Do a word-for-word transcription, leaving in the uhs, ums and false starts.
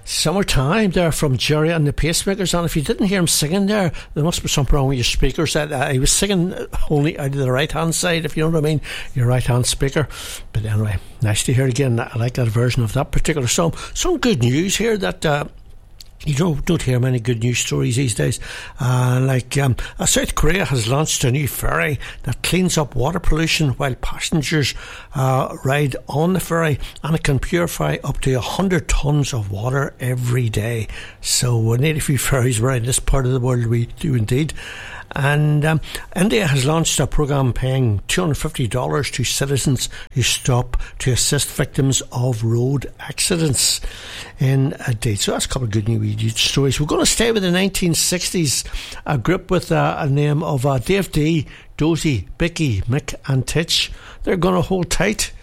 Summertime there from Jerry and the Pacemakers, and if you didn't hear him singing there, there must be something wrong with your speakers. That uh, he was singing only out of the right hand side, if you know what I mean, your right hand speaker. But anyway, nice to hear again. I like that version of that particular song. Some good news here that uh, you don't, don't hear many good news stories these days. Uh, like um, uh, South Korea has launched a new ferry that cleans up water pollution while passengers uh, ride on the ferry, and it can purify up to one hundred tonnes of water every day. So we need a few ferries around this part of the world, we do indeed. And um, India has launched a programme paying two hundred fifty dollars to citizens who stop to assist victims of road accidents in a day. So that's a couple of good news stories. We're going to stay with the nineteen sixties, a group with uh, a name of uh, Dave D, Dozy, Bicky, Mick and Titch. They're going to hold tight.